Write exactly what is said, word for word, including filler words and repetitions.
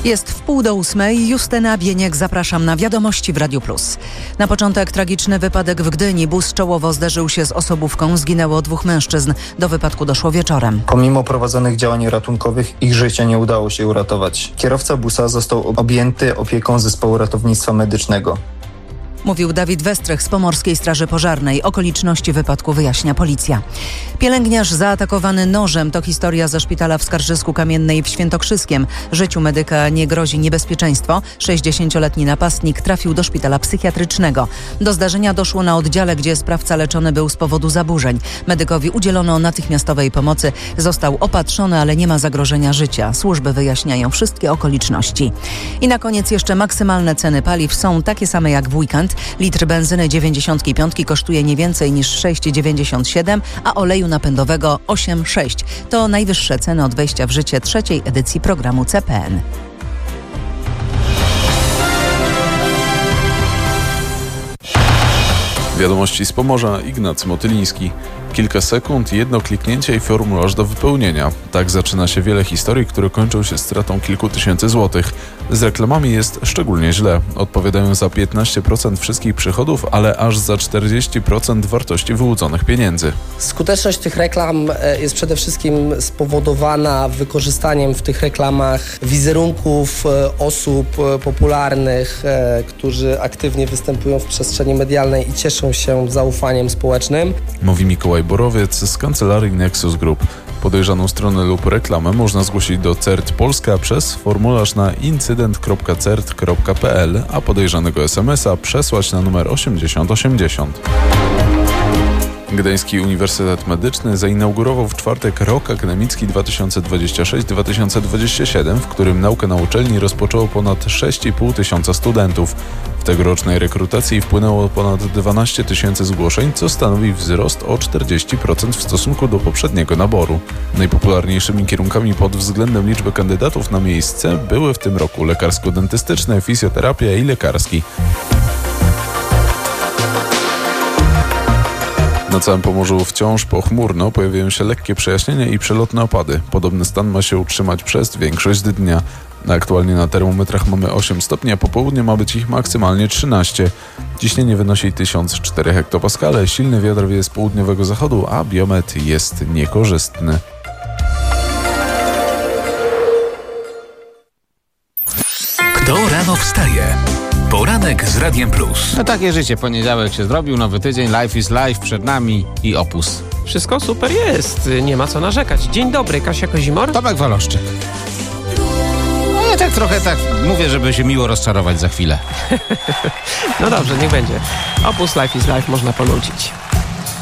Jest w pół do ósmej. Justyna Bieniek, zapraszam na Wiadomości w Radiu Plus. Na początek tragiczny wypadek w Gdyni. Bus czołowo zderzył się z osobówką. Zginęło dwóch mężczyzn. Do wypadku doszło wieczorem. Pomimo prowadzonych działań ratunkowych ich życia nie udało się uratować. Kierowca busa został objęty opieką zespołu ratownictwa medycznego. Mówił Dawid Westrych z Pomorskiej Straży Pożarnej. Okoliczności wypadku wyjaśnia policja. Pielęgniarz zaatakowany nożem to historia ze szpitala w Skarżysku-Kamiennej w Świętokrzyskiem. Życiu medyka nie grozi niebezpieczeństwo. sześćdziesięcioletni napastnik trafił do szpitala psychiatrycznego. Do zdarzenia doszło na oddziale, gdzie sprawca leczony był z powodu zaburzeń. Medykowi udzielono natychmiastowej pomocy. Został opatrzony, ale nie ma zagrożenia życia. Służby wyjaśniają wszystkie okoliczności. I na koniec jeszcze maksymalne ceny paliw są takie same jak w weekend. Litr benzyny dziewięćdziesiąt pięć kosztuje nie więcej niż sześć dziewięćdziesiąt siedem, a oleju napędowego osiem sześć. To najwyższe ceny od wejścia w życie trzeciej edycji programu C P N. Wiadomości z Pomorza, Ignacy Motyliński. Kilka sekund, jedno kliknięcie i formularz do wypełnienia. Tak zaczyna się wiele historii, które kończą się stratą kilku tysięcy złotych. Z reklamami jest szczególnie źle. Odpowiadają za piętnaście procent wszystkich przychodów, ale aż za czterdzieści procent wartości wyłudzonych pieniędzy. Skuteczność tych reklam jest przede wszystkim spowodowana wykorzystaniem w tych reklamach wizerunków osób popularnych, którzy aktywnie występują w przestrzeni medialnej i cieszą się zaufaniem społecznym. Mówi Mikołaj Borowiec z kancelarii Nexus Group. Podejrzaną stronę lub reklamę można zgłosić do C E R T Polska przez formularz na incydent kropka cert kropka p l, a podejrzanego es em es a przesłać na numer osiemdziesiąt osiemdziesiąt. Gdański Uniwersytet Medyczny zainaugurował w czwartek rok akademicki dwa tysiące dwudziesty szósty dwa tysiące dwudziesty siódmy, w którym naukę na uczelni rozpoczęło ponad sześć i pół tysiąca studentów. W tegorocznej rekrutacji wpłynęło ponad dwanaście tysięcy zgłoszeń, co stanowi wzrost o czterdzieści procent w stosunku do poprzedniego naboru. Najpopularniejszymi kierunkami pod względem liczby kandydatów na miejsce były w tym roku lekarsko-dentystyczne, fizjoterapia i lekarski. Na całym Pomorzu wciąż pochmurno, pojawiają się lekkie przejaśnienia i przelotne opady. Podobny stan ma się utrzymać przez większość dnia. Aktualnie na termometrach mamy osiem stopni, a po południu ma być ich maksymalnie trzynaście. Ciśnienie wynosi tysiąc cztery hektopaskale, silny wiatr wieje z południowego zachodu, a biometr jest niekorzystny. Kto rano wstaje? Poranek z Radiem Plus. No takie życie, poniedziałek się zrobił, nowy tydzień, life is life przed nami i opus. Wszystko super jest, nie ma co narzekać. Dzień dobry, Kasia Kozimor. Tomek Waloszczyk. No ja tak trochę tak mówię, żeby się miło rozczarować za chwilę. No dobrze, niech będzie. Opus, life is life można ponudzić.